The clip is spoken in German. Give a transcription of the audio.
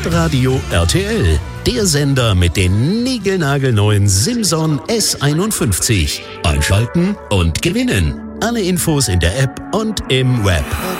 Hitradio RTL. Der Sender mit den niegelnagelneuen Simson S51. Einschalten und gewinnen. Alle Infos in der App und im Web.